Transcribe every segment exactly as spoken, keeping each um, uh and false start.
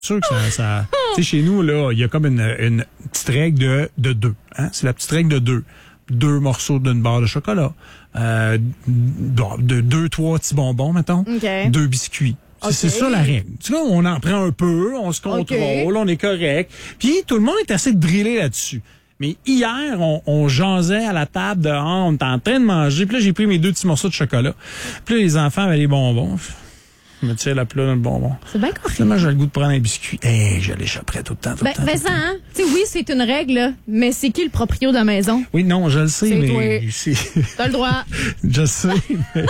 sûr que ça, ça tu sais, chez nous, là, il y a comme une, une petite règle de, de deux, hein. C'est la petite règle de deux. Deux morceaux d'une barre de chocolat. Euh, de deux, trois petits bonbons, mettons. Okay. Deux biscuits. Okay. C'est ça la règle. Tu vois, on en prend un peu, on se contrôle, okay. On est correct. Puis tout le monde est assez drillé là-dessus. Mais hier, on, on jasait à la table dehors, on était en train de manger. Puis là, j'ai pris mes deux petits morceaux de chocolat. Puis là, les enfants avaient les bonbons. Je me tire la plat dans le bonbon. C'est bien correct. Finalement, j'ai le goût de prendre un biscuit. Eh, hey, je l'échapperais tout le temps, tout ben, le temps. Vincent, hein? Tu sais, oui, c'est une règle, là, mais c'est qui le proprio de la maison? Oui, non, je le sais, c'est mais... C'est T'as le droit. Je sais, mais...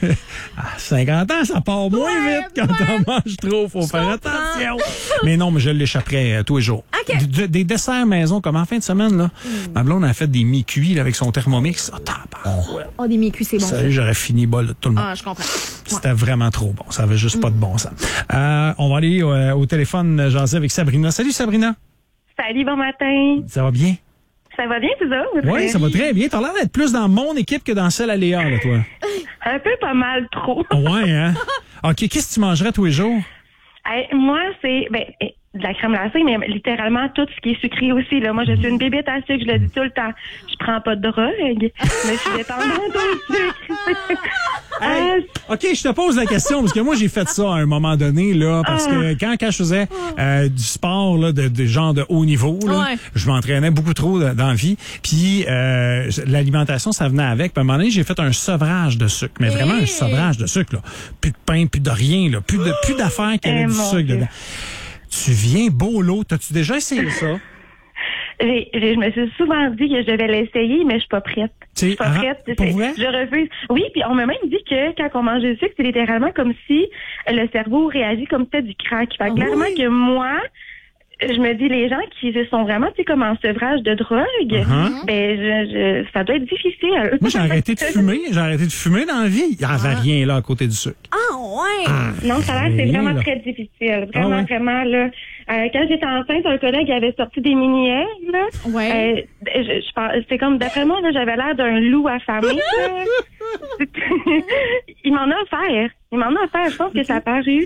À cinquante ans, ça part moins ouais, vite quand ouais. on mange trop. Faut je faire comprends. Attention. Mais non, mais je l'échapperais euh, tous les jours. Okay. Des, des desserts maison, comme en fin de semaine, là. Mm. Ma blonde a fait des mi-cuits avec son Thermomix. Oh, oh, ouais. oh des mi-cuits, c'est bon. Sérieux, j'aurais fini bol de tout le monde. Ah, je comprends. C'était ouais. vraiment trop bon. Ça avait juste mm. pas de bon sens. Euh, on va aller euh, au téléphone jaser avec Sabrina. Salut Sabrina. Salut, bon matin. Ça va bien? Ça va bien, c'est ça? Oui, ça va très bien. T'as l'air d'être plus dans mon équipe que dans celle à Léa, là, toi. Un peu pas mal trop. Ouais, hein? OK, qu'est-ce que tu mangerais tous les jours? Hey, moi, c'est ben, de la crème glacée, mais littéralement tout ce qui est sucré aussi. Là. Moi, je suis une bébête à sucre, je le dis tout le temps. Je prends pas de drogue, mais je suis dépendante au sucre. Hey, OK, je te pose la question, parce que moi, j'ai fait ça à un moment donné, là, parce que quand, quand je faisais euh, du sport, là, de, de genre de haut niveau, là, ouais. je m'entraînais beaucoup trop de, dans la vie, puis euh, l'alimentation, ça venait avec. Puis à un moment donné, j'ai fait un sevrage de sucre, mais vraiment un sevrage de sucre, là. Plus de pain, plus de rien, là, plus de plus d'affaires qui avaient du sucre Dieu. Dedans. Tu viens beau lot. T'as-tu déjà essayé ça? J'ai, j'ai, je me suis souvent dit que je devais l'essayer, mais je suis pas prête. Je suis pas ah, prête. Pour vrai? Je refuse. Oui, puis on m'a même dit que quand on mange du sucre, c'est littéralement comme si le cerveau réagit comme si c'était du crack. Fait que clairement oui. que moi, je me dis, les gens qui sont vraiment, tu sais, comme en sevrage de drogue, uh-huh. ben, je, je, ça doit être difficile. Moi, j'ai arrêté de fumer. J'ai arrêté de fumer dans la vie. Il n'y avait ah. rien, là, à côté du sucre. Ah, ouais! Ah, non, ça a l'air, c'est vraiment là. Très difficile. Vraiment, ah, ouais. vraiment, là. Euh, quand j'étais enceinte, un collègue avait sorti des mini-eggs, là. Ouais. Euh, je, je, c'était comme, d'après moi, là, j'avais l'air d'un loup affamé, Il m'en a offert. Il m'en a offert. Je pense que ça a paru.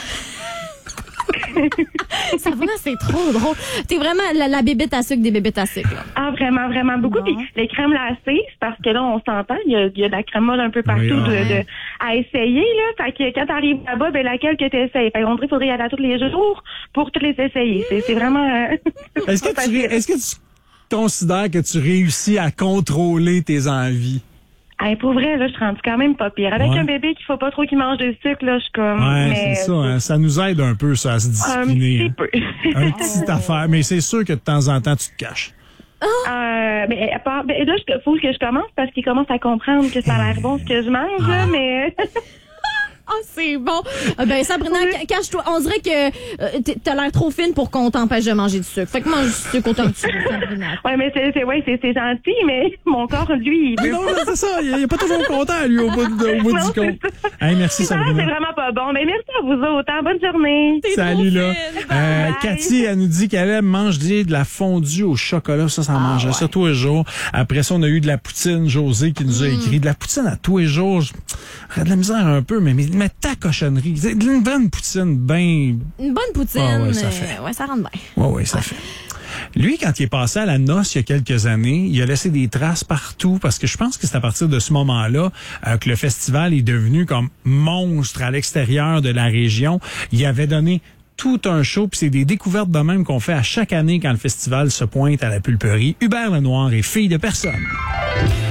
Ça vraiment, c'est trop drôle. T'es vraiment la, la bébête à sucre des bébêtes à sucre. Là. Ah, vraiment, vraiment beaucoup. Puis les crèmes glacées, c'est parce que là, on s'entend, il y a, il y a de la crème molle un peu partout oui, ouais. de, de, à essayer. Là. Fait que quand t'arrives là-bas, ben laquelle que t'essayes. Fait qu'on dirait qu'il faudrait y aller à tous les jours pour toutes les essayer. C'est, c'est vraiment... Euh, est-ce, que tu, est-ce que tu considères que tu réussis à contrôler tes envies? Hey, pour vrai, là, je suis rendue quand même pas pire. Avec ouais. un bébé qu'il faut pas trop qu'il mange de sucre, là, je suis comme... Ouais, mais... c'est ça, hein, ça nous aide un peu, ça, à se discipliner. Un petit peu. Un petit affaire, mais c'est sûr que de temps en temps, tu te caches. Euh, ben, à part, ben, là, il faut que je commence parce qu'il commence à comprendre que ça a l'air bon ce que je mange, là, mais... Ah, oh, c'est bon. Euh, ben, Sabrina, oui. cache-toi. On dirait que euh, t'as l'air trop fine pour qu'on t'empêche de manger du sucre. Fait que mange du sucre autant que tu veux, Sabrina. Ouais, mais c'est, c'est, ouais, c'est, c'est gentil, mais mon corps, lui, il... Non, c'est ça. Il n'est pas toujours content, lui, au bout, de, au bout non, du compte. Hey, merci, Sabrina. Non, c'est vraiment pas bon. Mais merci à vous autres. Bonne journée. T'es Salut, là. Euh, Cathy, elle nous dit qu'elle mange de la fondue au chocolat. Ça, ça ah, mangeait ouais. ça tous les jours. Après ça, on a eu de la poutine. José qui nous a mm. écrit de la poutine à tous les jours. J'aurais de la misère un peu, mais, mais, mais ta cochonnerie. Une bonne poutine, ben... Une bonne poutine. Ah ouais, ça fait. Euh, ouais, ça rentre bien. Ouais, ouais, ça ouais. fait. Lui, quand il est passé à la noce il y a quelques années, il a laissé des traces partout parce que je pense que c'est à partir de ce moment-là euh, que le festival est devenu comme monstre à l'extérieur de la région. Il avait donné tout un show, puis c'est des découvertes de même qu'on fait à chaque année quand le festival se pointe à la pulperie. Hubert Lenoir est fille de personne.